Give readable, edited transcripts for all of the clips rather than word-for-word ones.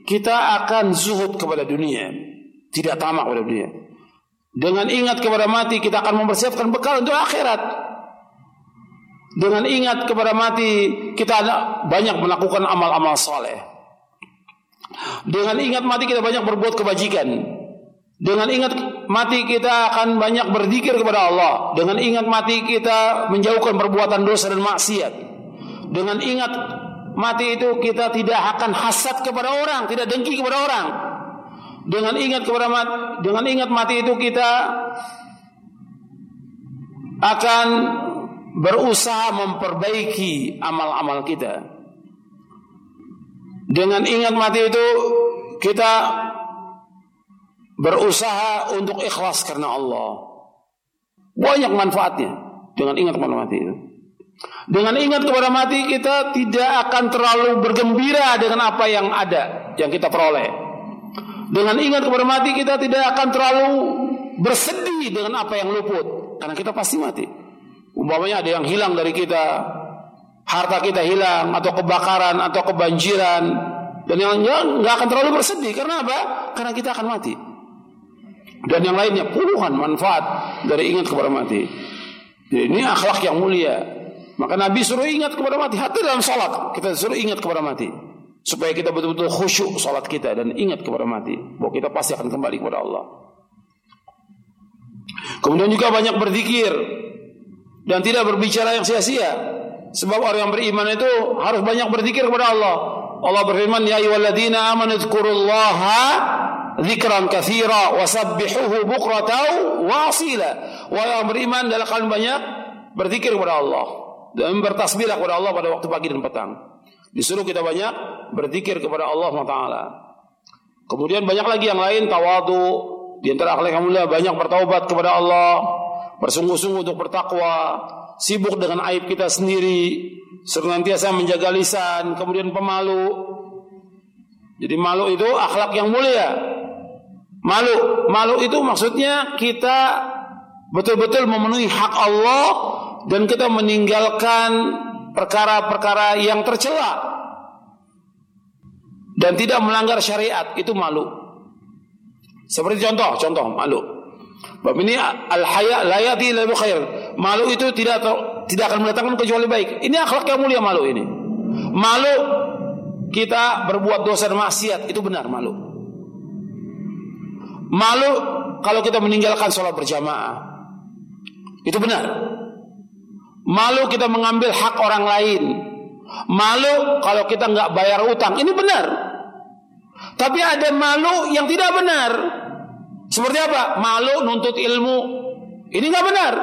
kita akan zuhud kepada dunia, tidak tamak pada dunia. Dengan ingat kepada mati, kita akan mempersiapkan bekal untuk akhirat. Dengan ingat kepada mati, kita banyak melakukan amal-amal saleh. Dengan ingat mati, kita banyak berbuat kebajikan. Dengan ingat mati, kita akan banyak berzikir kepada Allah. Dengan ingat mati, kita menjauhkan perbuatan dosa dan maksiat. Dengan ingat mati itu, kita tidak akan hasad kepada orang, tidak dengki kepada orang. Dengan ingat mati itu, kita akan berusaha memperbaiki amal-amal kita. Dengan ingat mati itu, kita berusaha untuk ikhlas karena Allah. Banyak manfaatnya dengan ingat kepada mati itu. Dengan ingat kepada mati, kita tidak akan terlalu bergembira dengan apa yang ada, yang kita peroleh. Dengan ingat kepada mati, kita tidak akan terlalu bersedih dengan apa yang luput, karena kita pasti mati. Umpamanya ada yang hilang dari kita, harta kita hilang, atau kebakaran, atau kebanjiran, dan yang nggak akan terlalu bersedih. Karena apa? Karena kita akan mati. Dan yang lainnya puluhan manfaat dari ingat kepada mati. Jadi ini akhlak yang mulia. Maka Nabi suruh ingat kepada mati. Hatta dalam salat kita suruh ingat kepada mati, supaya kita betul-betul khusyuk salat kita dan ingat kepada mati, bahwa kita pasti akan kembali kepada Allah. Kemudian juga banyak berzikir dan tidak berbicara yang sia-sia. Sebab orang yang beriman itu harus banyak berzikir kepada Allah. Allah berfirman, ya ayyuhalladzina amanu dzkurullaha dzikran katsira wasabbihuhu bukratan wa asila. Wahai yang beriman, adalah kalian banyak berzikir kepada Allah dan bertasbihlah kepada Allah pada waktu pagi dan petang. Disuruh kita banyak berzikir kepada Allah SWT. Kemudian banyak lagi yang lain, tawadu. Di antara akhlak yang mulia, banyak bertaubat kepada Allah, bersungguh-sungguh untuk bertakwa, sibuk dengan aib kita sendiri, senantiasa menjaga lisan, kemudian pemalu. Jadi malu itu akhlak yang mulia. Malu itu maksudnya kita betul-betul memenuhi hak Allah dan kita meninggalkan perkara-perkara yang tercela dan tidak melanggar syariat. Itu malu. Seperti contoh malu. Bab ini al-haya la yati illa bi khair. Malu itu tidak akan mendatangkan kecuali baik. Ini akhlak yang mulia, malu ini. Malu kita berbuat dosa dan maksiat, itu benar malu. Malu kalau kita meninggalkan sholat berjamaah, itu benar. Malu kita mengambil hak orang lain. Malu kalau kita nggak bayar utang, ini benar. Tapi ada malu yang tidak benar. Seperti apa? Malu nuntut ilmu, ini nggak benar.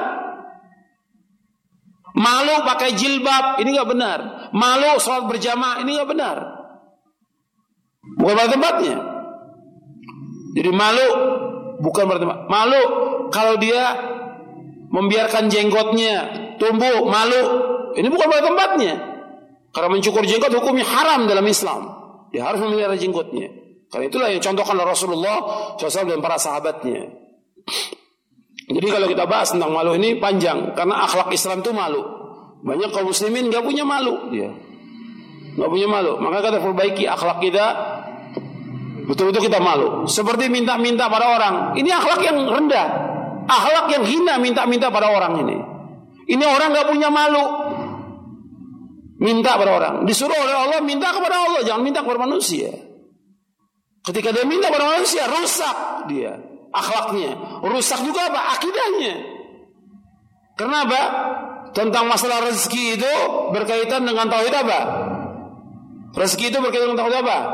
Malu pakai jilbab, ini nggak benar. Malu sholat berjamaah, ini nggak benar. Bukan pada tempatnya. Jadi malu bukan pada tempat. Malu kalau dia membiarkan jenggotnya tumbuh, malu, ini bukan pada tempatnya. Karena mencukur jenggot hukumnya haram dalam Islam. Dia harus memelihara jenggotnya. Karena itulah yang contohkan oleh Rasulullah SAW dan para sahabatnya. Jadi kalau kita bahas tentang malu ini panjang, karena akhlak Islam itu malu. Banyak kaum muslimin nggak punya malu, dia nggak punya malu. Maka kita perbaiki akhlak kita, betul-betul kita malu. Seperti minta-minta pada orang, ini akhlak yang rendah, akhlak yang hina, minta-minta pada orang ini. Ini orang nggak punya malu, minta pada orang. Disuruh oleh Allah minta kepada Allah, jangan minta kepada manusia. Ketika dia minta kepada manusia, rusak dia akhlaknya, rusak juga apa? Akidahnya. Kenapa? Tentang masalah rezeki itu berkaitan dengan tauhid apa? Rezeki itu berkaitan dengan tauhid apa?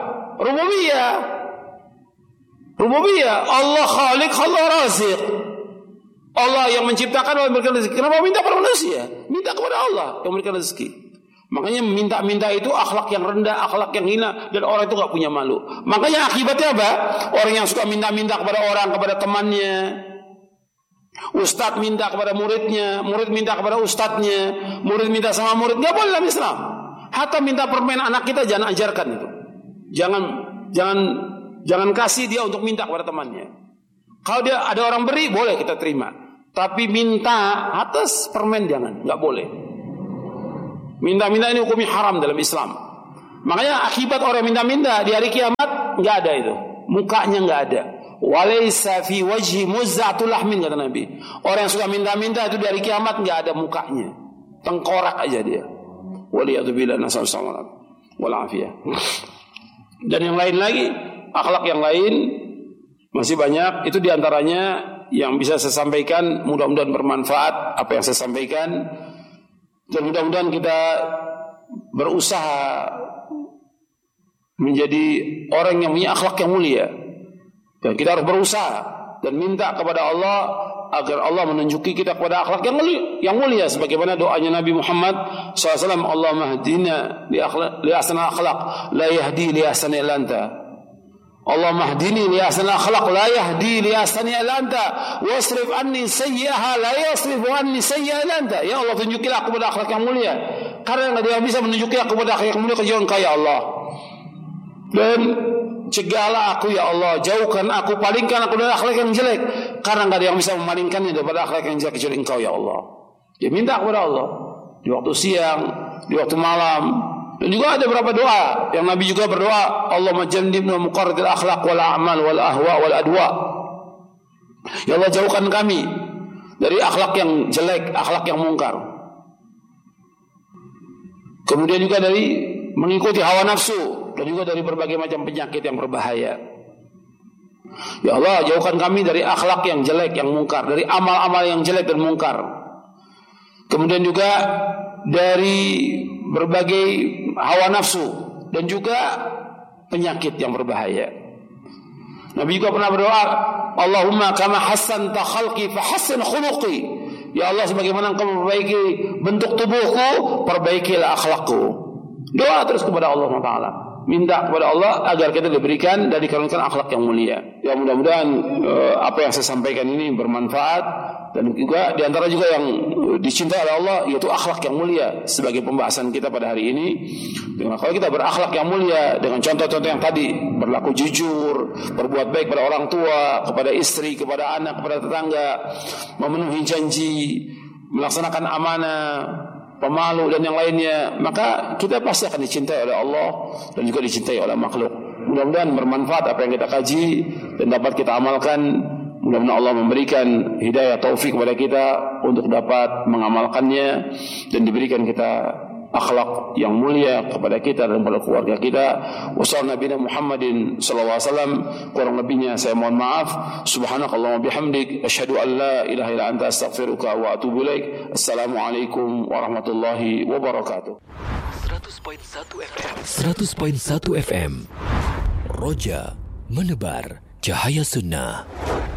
Rububiyah. Allah Khaliq, Allah Raziq. Allah yang menciptakan, Allah yang memberikan rezeki. Kenapa minta kepada manusia? Minta kepada Allah yang memberikan rezeki. Makanya minta-minta itu akhlak yang rendah, akhlak yang hina, dan orang itu gak punya malu. Makanya akibatnya apa? Orang yang suka minta-minta kepada orang, kepada temannya, ustadz minta kepada muridnya, murid minta kepada ustadznya, murid minta sama murid, gak boleh dalam Islam. Hatta minta permen anak kita jangan ajarkan itu. Jangan kasih dia untuk minta kepada temannya. Kalau dia ada orang beri, boleh kita terima. Tapi minta atas permen jangan, gak boleh. Minta-minta ini hukumnya haram dalam Islam. Makanya akibat orang minta-minta di hari kiamat, enggak ada itu. Mukanya enggak ada. Walaysa fi wajhi muzza'atul lahmin, kata Nabi. Orang yang suka minta-minta itu dari kiamat enggak ada mukanya. Tengkorak aja dia. Waliyadzubillah nasallallahu wal afiyah. Dan yang lain lagi, akhlak yang lain masih banyak. Itu diantaranya yang bisa saya sampaikan. Mudah-mudahan bermanfaat apa yang saya sampaikan. Dan mudah-mudahan kita berusaha menjadi orang yang punya akhlak yang mulia. Dan kita harus berusaha dan minta kepada Allah agar Allah menunjuki kita kepada akhlak yang mulia, sebagaimana doanya Nabi Muhammad SAW, Allahumma hdina li ahsanil akhlaq la yahdi li ahsani illa anta. Allahumma hdini li ahsanil akhlaq la yahdi li ahsani illa anta wasrif anni sayyi'aha la yasrifu anni sayyi'a illa anta. Ya Allah, tunjukilah aku kepada akhlak yang mulia, karena enggak ada yang bisa menunjuki aku kepada akhlak yang mulia kecuali Engkau ya Allah. Dan cegahlah aku ya Allah, jauhkan aku, palingkan aku dari akhlak yang jelek, karena enggak ada yang bisa memalingkannya daripada akhlak yang jelek kecuali Engkau ya Allah. Dia minta kepada Allah di waktu siang, di waktu malam. Dan juga ada beberapa doa yang Nabi juga berdoa, Allahumma jannibna muqarridil akhlaq wal a'mal wal ahwa wal adwa. Ya Allah, jauhkan kami dari akhlak yang jelek, akhlak yang mungkar. Kemudian juga dari mengikuti hawa nafsu, dan juga dari berbagai macam penyakit yang berbahaya. Ya Allah, jauhkan kami dari akhlak yang jelek, yang mungkar, dari amal-amal yang jelek dan mungkar. Kemudian juga dari berbagai hawa nafsu dan juga penyakit yang berbahaya. Nabi juga pernah berdoa, Allahumma kama hassanta khalqi fa hassin khuluqi. Ya Allah, sebagaimana Engkau memperbaiki bentuk tubuhku, perbaikilah akhlakku. Doa terus kepada Allah Taala, minta kepada Allah agar kita diberikan dan dikaruniakan akhlak yang mulia. Ya, mudah-mudahan apa yang saya sampaikan ini bermanfaat. Dan juga diantara juga yang dicintai oleh Allah yaitu akhlak yang mulia, sebagai pembahasan kita pada hari ini. Dengan kalau kita berakhlak yang mulia dengan contoh-contoh yang tadi, berlaku jujur, berbuat baik pada orang tua, kepada istri, kepada anak, kepada tetangga, memenuhi janji, melaksanakan amanah, pemalu dan yang lainnya, maka kita pasti akan dicintai oleh Allah dan juga dicintai oleh makhluk. Mudah-mudahan bermanfaat apa yang kita kaji dan dapat kita amalkan. Mudah-mudahan Allah memberikan hidayah taufik kepada kita untuk dapat mengamalkannya dan diberikan kita akhlak yang mulia kepada kita dan kepada keluarga kita. Wassallallahu Nabi Muhammadin sallallahu alaihi wasallam. Kurang lebihnya saya mohon maaf. Subhanakallahumma bihamdik asyhadu an la ilaha illa anta astaghfiruka wa atubu ilaik. Assalamualaikum warahmatullahi wabarakatuh. 100.1 FM. 100.1 FM. Roja menebar cahaya sunnah.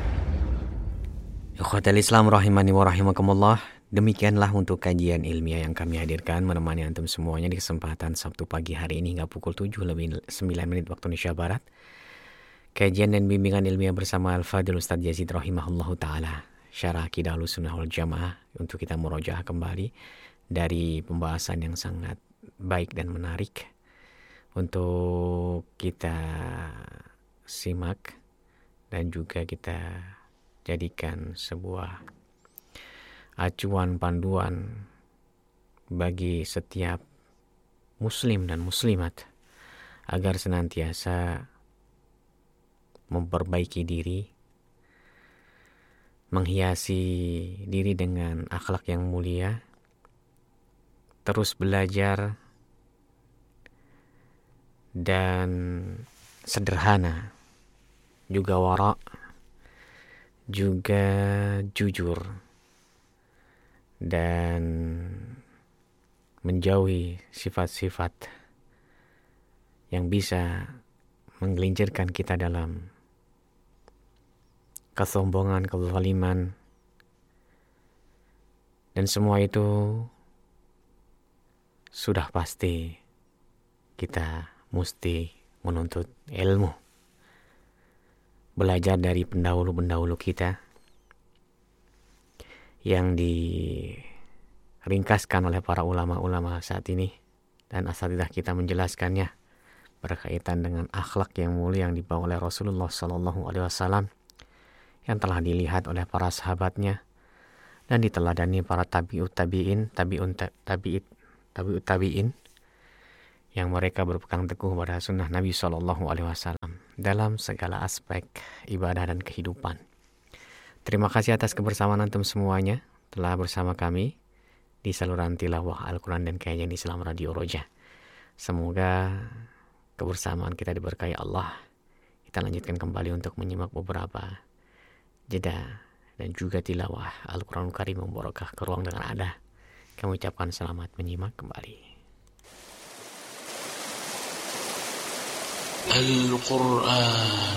Ikhwatal Islam rahimani wa rahimakumullah. Demikianlah untuk kajian ilmiah yang kami hadirkan menemani antum semuanya di kesempatan Sabtu pagi hari ini hingga pukul 7 lebih 9 menit waktu Indonesia Barat. Kajian dan bimbingan ilmiah bersama Al-Fadil Ustaz Yazid rahimahullahu ta'ala, Syarah Aqidah Ahlussunnah wal Jamaah, untuk kita murojaah kembali dari pembahasan yang sangat baik dan menarik untuk kita simak dan juga kita jadikan sebuah acuan panduan bagi setiap muslim dan muslimat agar senantiasa memperbaiki diri, menghiasi diri dengan akhlak yang mulia, terus belajar dan sederhana, juga wara', juga jujur, dan menjauhi sifat-sifat yang bisa menggelincirkan kita dalam kesombongan, kezaliman, dan semua itu sudah pasti kita mesti menuntut ilmu, belajar dari pendahulu-pendahulu kita yang diringkaskan oleh para ulama-ulama saat ini, dan asatidzah kita menjelaskannya berkaitan dengan akhlak yang mulia yang dibawa oleh Rasulullah SAW, yang telah dilihat oleh para sahabatnya dan diteladani para tabi'ut tabi'in yang mereka berpegang teguh pada sunnah Nabi SAW. dalam segala aspek ibadah dan kehidupan. Terima kasih atas kebersamaan antum semuanya telah bersama kami di saluran tilawah Al-Quran dan kajian Islam Radio Roja. Semoga kebersamaan kita diberkahi Allah. Kita lanjutkan kembali untuk menyimak beberapa jeda dan juga tilawah Al-Quran Karim Mubarakah ke ruang dengan ada. Kami ucapkan selamat menyimak kembali. Al-Quran